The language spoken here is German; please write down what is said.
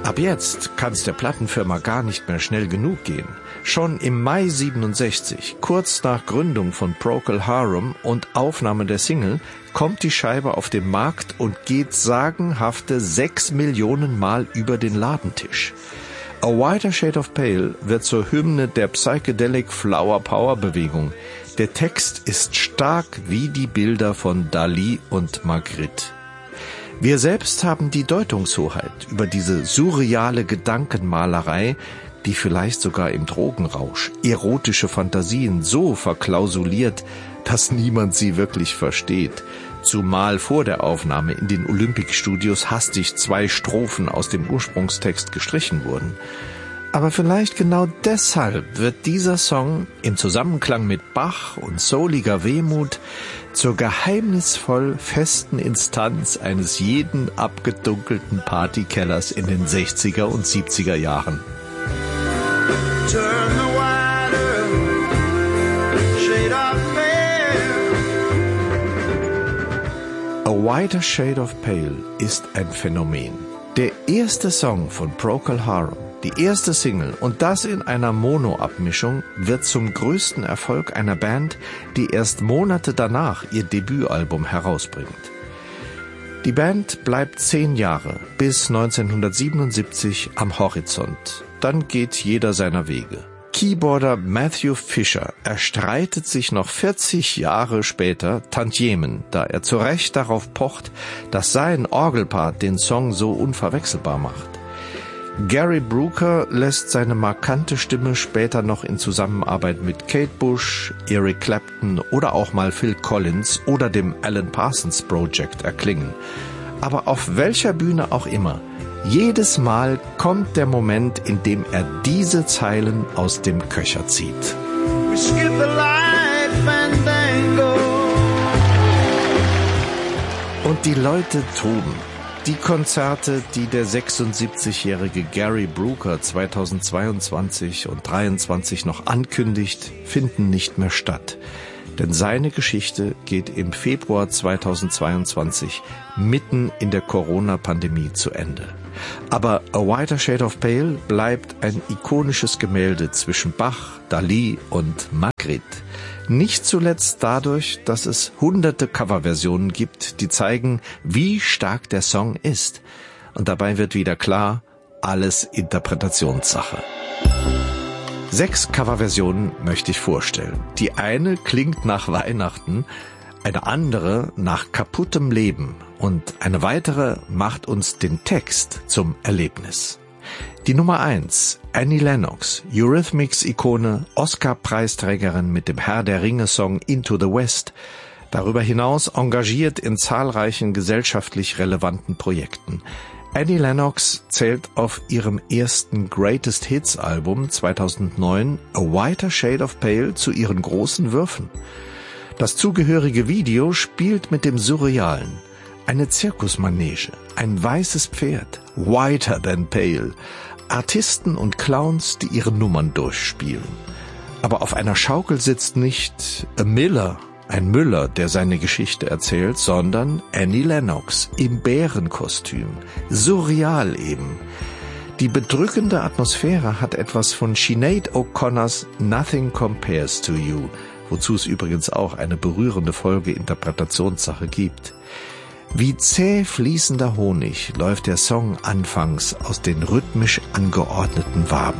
Ab jetzt kann's der Plattenfirma gar nicht mehr schnell genug gehen. Schon im Mai 67, kurz nach Gründung von Procol Harum und Aufnahme der Single, kommt die Scheibe auf den Markt und geht sagenhafte 6 Millionen Mal über den Ladentisch. A Whiter Shade of Pale wird zur Hymne der Psychedelic Flower Power Bewegung. Der Text ist stark wie die Bilder von Dali und Magritte. Wir selbst haben die Deutungshoheit über diese surreale Gedankenmalerei, die vielleicht sogar im Drogenrausch erotische Fantasien so verklausuliert, dass niemand sie wirklich versteht. Zumal vor der Aufnahme in den Olympic Studios hastig 2 Strophen aus dem Ursprungstext gestrichen wurden. Aber vielleicht genau deshalb wird dieser Song im Zusammenklang mit Bach und souliger Wehmut zur geheimnisvoll festen Instanz eines jeden abgedunkelten Partykellers in den 60er und 70er Jahren. Turn the whiter shade of pale. A Whiter Shade of Pale ist ein Phänomen. Der erste Song von Procol Harum, die erste Single, und das in einer Mono-Abmischung, wird zum größten Erfolg einer Band, die erst Monate danach ihr Debütalbum herausbringt. Die Band bleibt 10 Jahre, bis 1977 am Horizont. Dann geht jeder seiner Wege. Keyboarder Matthew Fisher erstreitet sich noch 40 Jahre später Tantiemen, da er zu Recht darauf pocht, dass sein Orgelpart den Song so unverwechselbar macht. Gary Brooker lässt seine markante Stimme später noch in Zusammenarbeit mit Kate Bush, Eric Clapton oder auch mal Phil Collins oder dem Alan Parsons Project erklingen. Aber auf welcher Bühne auch immer, jedes Mal kommt der Moment, in dem er diese Zeilen aus dem Köcher zieht. We skip the light fandango. Und die Leute toben. Die Konzerte, die der 76-jährige Gary Brooker 2022 und 2023 noch ankündigt, finden nicht mehr statt. Denn seine Geschichte geht im Februar 2022 mitten in der Corona-Pandemie zu Ende. Aber A Whiter Shade of Pale bleibt ein ikonisches Gemälde zwischen Bach, Dali und Magritte. Nicht zuletzt dadurch, dass es hunderte Coverversionen gibt, die zeigen, wie stark der Song ist. Und dabei wird wieder klar, alles Interpretationssache. 6 Coverversionen möchte ich vorstellen. Die eine klingt nach Weihnachten, eine andere nach kaputtem Leben und eine weitere macht uns den Text zum Erlebnis. Die Nummer 1, Annie Lennox, Eurythmics-Ikone, Oscar-Preisträgerin mit dem Herr der Ringe-Song Into the West, darüber hinaus engagiert in zahlreichen gesellschaftlich relevanten Projekten. Annie Lennox zählt auf ihrem ersten Greatest Hits Album 2009 A Whiter Shade of Pale zu ihren großen Würfen. Das zugehörige Video spielt mit dem Surrealen. Eine Zirkusmanege, ein weißes Pferd, whiter than pale, Artisten und Clowns, die ihre Nummern durchspielen. Aber auf einer Schaukel sitzt nicht ein Müller, der seine Geschichte erzählt, sondern Annie Lennox im Bärenkostüm, surreal eben. Die bedrückende Atmosphäre hat etwas von Sinead O'Connors Nothing Compares to You, wozu es übrigens auch eine berührende Folge Interpretationssache gibt. Wie zäh fließender Honig läuft der Song anfangs aus den rhythmisch angeordneten Waben.